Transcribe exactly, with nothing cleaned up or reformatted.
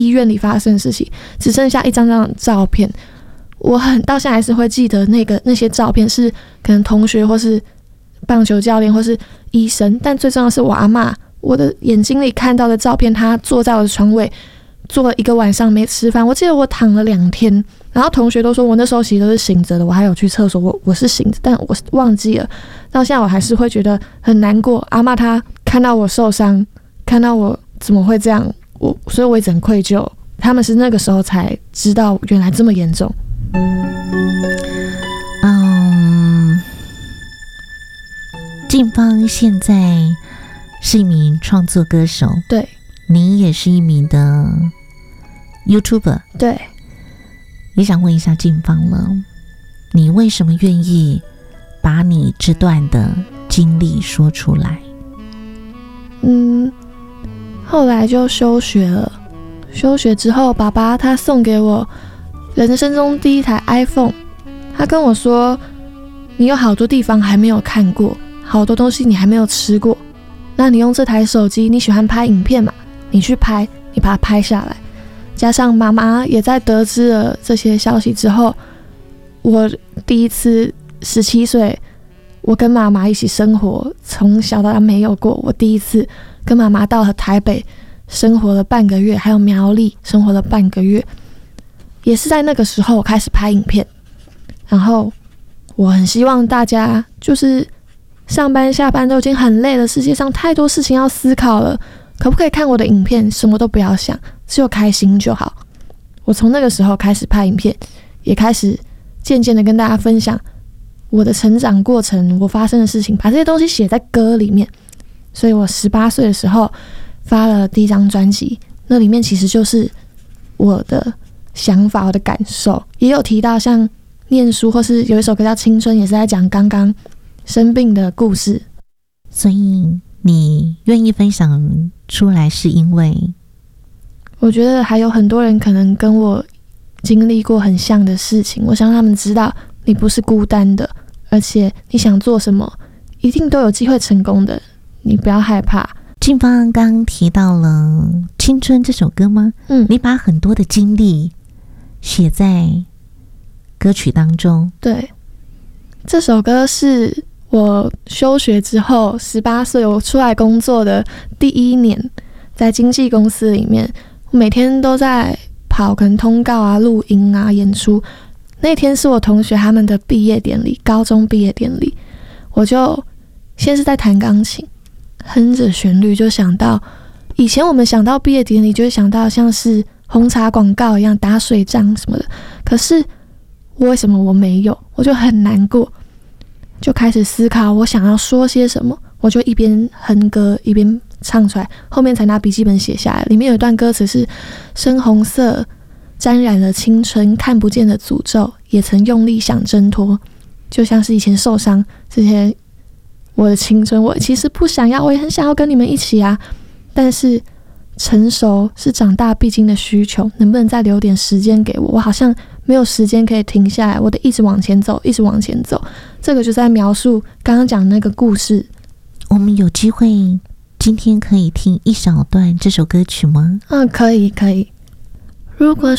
医院里发生的事情，只剩下一张张照片。我很到现在还是会记得那个那些照片，是可能同学或是棒球教练或是医生，但最重要的是我阿嬷，我的眼睛里看到的照片，她坐在我的床位，坐了一个晚上没吃饭。我记得我躺了两天，然后同学都说我那时候其实都是醒着的，我还有去厕所，我我是醒着，但我忘记了。到现在我还是会觉得很难过。阿嬷她看到我受伤，看到我怎么会这样，我所以我一直很愧疚。他们是那个时候才知道原来这么严重。 嗯，静芳现在是一名创作歌手， 对， 你也是一名的 YouTuber， 对。 也想问一下静芳了，你为什么愿意把你这段的经历说出来？ 嗯，后来就休学了。休学之后，爸爸他送给我人生中第一台 iPhone， 他跟我说，你有好多地方还没有看过，好多东西你还没有吃过，那你用这台手机，你喜欢拍影片嘛，你去拍，你把它拍下来。加上妈妈也在得知了这些消息之后，我第一次十七岁，我跟妈妈一起生活，从小到大没有过。我第一次跟妈妈到了台北生活了半个月，还有苗栗生活了半个月，也是在那个时候我开始拍影片。然后我很希望大家就是上班下班都已经很累了，世界上太多事情要思考了，可不可以看我的影片，什么都不要想，只有开心就好。我从那个时候开始拍影片，也开始渐渐的跟大家分享我的成长过程，我发生的事情，把这些东西写在歌里面。所以我十八岁的时候发了第一张专辑，那里面其实就是我的想法，我的感受，也有提到像念书，或是有一首歌叫《青春》，也是在讲刚刚生病的故事。 所以你愿意分享出来，是因为我觉得还有很多人可能跟我经历过很像的事情，我想让他们知道你不是孤单的，而且你想做什么一定都有机会成功的，你不要害怕。 静芳刚提到了《青春》这首歌吗？ 嗯， 你把很多的经历写在歌曲当中。 对，这首歌是我休学之后十八岁我出来工作的第一年，在经纪公司里面，我每天都在跑可能通告啊、录音啊、演出。那天是我同学他们的毕业典礼，高中毕业典礼，我就先是在弹钢琴，哼着旋律，就想到以前我们想到毕业典礼就会想到像是红茶广告一样打水仗什么的，可是为什么我没有？我就很难过，就开始思考我想要说些什么。我就一边哼歌一边唱出来，后面才拿笔记本写下来。里面有一段歌词是：深红色沾染了青春，看不见的诅咒，也曾用力想挣脱。就像是以前受伤这些我的青春，我其实不想要，我也很想要跟你们一起啊，但是成熟是长大必经的需求，能不能再留点时间给我？我好像没有时间可以停下来，我得一直往前走，一直往前走。这个就在描述刚刚讲的那个故事。 我们有机会今天可以听一小段这首歌曲吗？ 嗯，可以可以。如果